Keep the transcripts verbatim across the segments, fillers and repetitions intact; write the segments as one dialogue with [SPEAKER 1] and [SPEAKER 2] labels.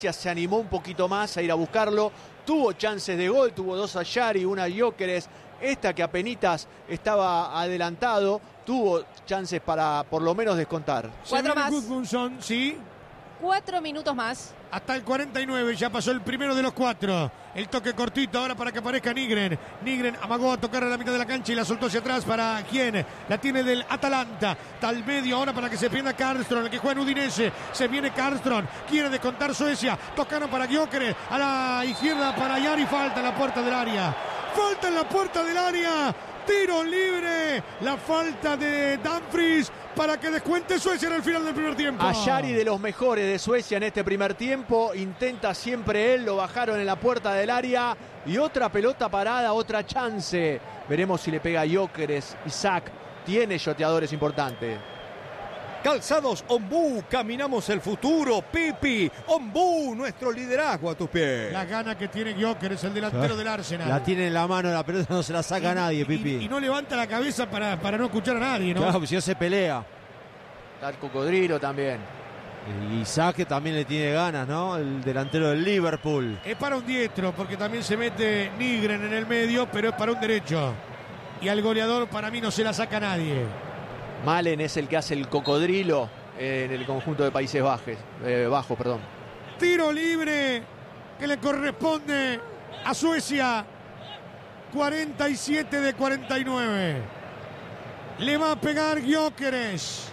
[SPEAKER 1] se animó un poquito más a ir a buscarlo, tuvo chances de gol, tuvo dos a Yari, una a Gyökeres, esta que apenitas estaba adelantado, tuvo chances para por lo menos descontar.
[SPEAKER 2] Cuatro más.
[SPEAKER 3] Gudmundsson, sí.
[SPEAKER 2] Cuatro minutos más.
[SPEAKER 3] Hasta el cuarenta y nueve, ya pasó el primero de los cuatro. El toque cortito ahora para que aparezca Nygren. Nygren amagó a tocar a la mitad de la cancha y la soltó hacia atrás para quién. La tiene del Atalanta. Tal medio ahora para que se pierda Karlström, el que juega en Udinese. Se viene Karlström, quiere descontar Suecia. Tocaron para Gyökeres, a la izquierda para Yari. Falta en la puerta del área. Falta en la puerta del área. Tiro libre. La falta de Dumfries para que descuente Suecia en el final del primer tiempo.
[SPEAKER 1] A Yari, de los mejores de Suecia en este primer tiempo, intenta siempre él, lo bajaron en la puerta del área y otra pelota parada, otra chance. Veremos si le pega a Gyökeres. Isaac tiene shoteadores importantes.
[SPEAKER 4] Calzados Ombú, caminamos el futuro. Pipi, Ombú, nuestro liderazgo a tus pies.
[SPEAKER 3] La gana que tiene Gyökeres, el delantero del Arsenal.
[SPEAKER 5] La tiene en la mano, la pelota no se la saca
[SPEAKER 3] y,
[SPEAKER 5] a nadie,
[SPEAKER 3] y,
[SPEAKER 5] Pipi.
[SPEAKER 3] Y, y no levanta la cabeza para, para no escuchar a nadie, ¿no?
[SPEAKER 5] Claro, pues si no se pelea.
[SPEAKER 1] Está el Cocodrilo también.
[SPEAKER 5] Y Isaac también le tiene ganas, ¿no? El delantero del Liverpool.
[SPEAKER 3] Es para un diestro, porque también se mete Nygren en el medio, pero es para un derecho. Y al goleador para mí no se la saca nadie.
[SPEAKER 1] Malen es el que hace el Cocodrilo en el conjunto de Países Bajos, eh, Bajos, perdón.
[SPEAKER 3] Tiro libre que le corresponde a Suecia. cuarenta y siete de cuarenta y nueve. Le va a pegar Gyökeres.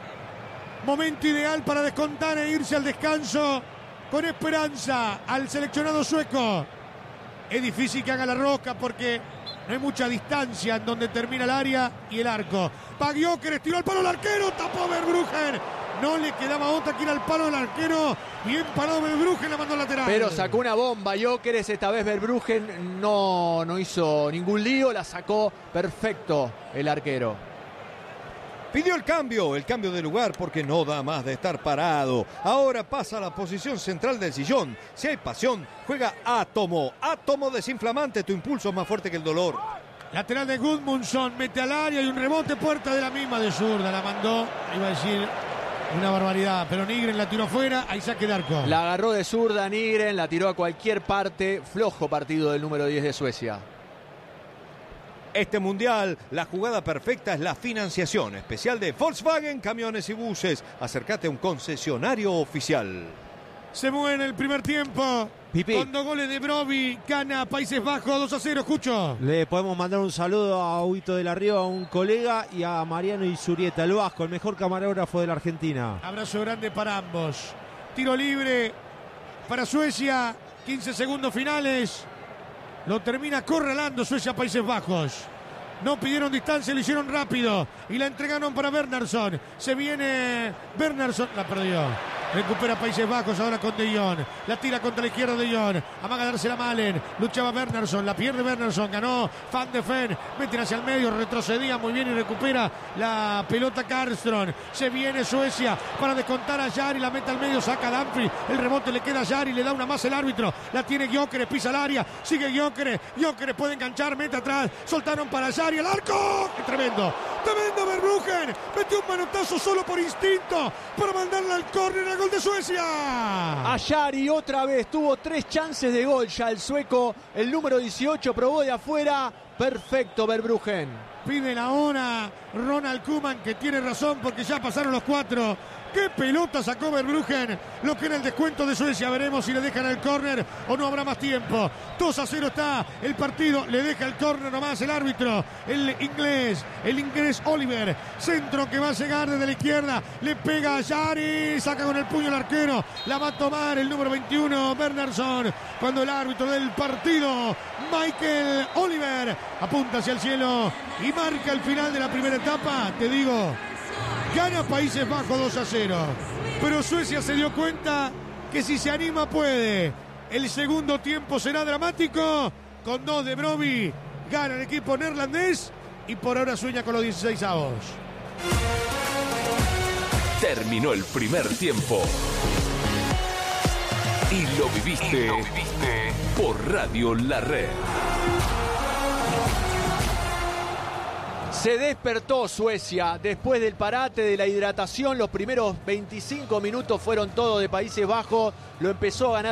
[SPEAKER 3] Momento ideal para descontar e irse al descanso con esperanza al seleccionado sueco. Es difícil que haga la rosca porque no hay mucha distancia en donde termina el área y el arco. Va Gyökeres, tiró al palo el arquero, tapó Verbruggen. No le quedaba otra que ir al palo del arquero. Bien parado Verbruggen, la mandó al lateral.
[SPEAKER 1] Pero sacó una bomba Gyökeres, esta vez Verbruggen no, no hizo ningún lío, la sacó perfecto el arquero.
[SPEAKER 4] Pidió el cambio, el cambio de lugar porque no da más de estar parado. Ahora pasa a la posición central del sillón. Si hay pasión, juega Átomo. Átomo desinflamante, tu impulso es más fuerte que el dolor.
[SPEAKER 3] Lateral de Gudmundsson, mete al área y un rebote, puerta de la misma de zurda. La mandó, iba a decir una barbaridad, pero Nygren la tiró fuera, ahí saque de arco.
[SPEAKER 1] La agarró de zurda Nygren, la tiró a cualquier parte. Flojo partido del número diez de Suecia.
[SPEAKER 4] Este mundial, la jugada perfecta es la financiación especial de Volkswagen, camiones y buses. Acércate a un concesionario oficial.
[SPEAKER 3] Se mueve en el primer tiempo.
[SPEAKER 5] Pipi.
[SPEAKER 3] Con dos goles de Broby, gana Países Bajos dos a cero, escucho.
[SPEAKER 5] Le podemos mandar un saludo a Huito de la Riva, a un colega, y a Mariano Isurieta, el vasco, el mejor camarógrafo de la Argentina.
[SPEAKER 3] Abrazo grande para ambos. Tiro libre para Suecia, quince segundos finales. Lo termina acorralando Suecia, Países Bajos. No pidieron distancia, lo hicieron rápido. Y la entregaron para Bernhardsson. Se viene Bernhardsson, la perdió. Recupera Países Bajos ahora con De Jong. La tira contra la izquierda de Jong. Amaga dársela a Malen. Luchaba Bernhardsson. La pierde Bernhardsson. Ganó Van de Ven. Meten hacia el medio. Retrocedía muy bien y recupera la pelota Karlström. Se viene Suecia para descontar a Yari. La mete al medio. Saca a Dumfries. El rebote le queda a Yari. Le da una más el árbitro. La tiene Gyökeres. Pisa el área. Sigue Gyökeres. Gyökeres puede enganchar. Mete atrás. Soltaron para Yari. El arco. ¡Qué tremendo! Tremendo Verbruggen. Metió un manotazo solo por instinto. Para mandarla al córner. Al gol de Suecia.
[SPEAKER 1] A Yari otra vez, tuvo tres chances de gol ya el sueco, el número dieciocho probó de afuera, perfecto Verbruggen.
[SPEAKER 3] Pide la hora Ronald Koeman, que tiene razón porque ya pasaron los cuatro. ¡Qué pelota sacó Verbruggen! Lo que era el descuento de Suecia. Veremos si le dejan el córner o no habrá más tiempo. dos a cero está el partido. Le deja el córner nomás el árbitro. El inglés, el inglés Oliver. Centro que va a llegar desde la izquierda. Le pega a Yari. Saca con el puño el arquero. La va a tomar el número veintiuno, Bernhardsson. Cuando el árbitro del partido, Michael Oliver, apunta hacia el cielo y marca el final de la primera etapa. Te digo, gana Países Bajos dos a cero. Pero Suecia se dio cuenta que si se anima puede. El segundo tiempo será dramático. Con dos de Broby gana el equipo neerlandés y por ahora sueña con los dieciséis avos.
[SPEAKER 6] Terminó el primer tiempo. Y lo viviste, y lo viviste por Radio La Red.
[SPEAKER 1] Se despertó Suecia después del parate de la hidratación. Los primeros veinticinco minutos fueron todo de Países Bajos. Lo empezó a ganar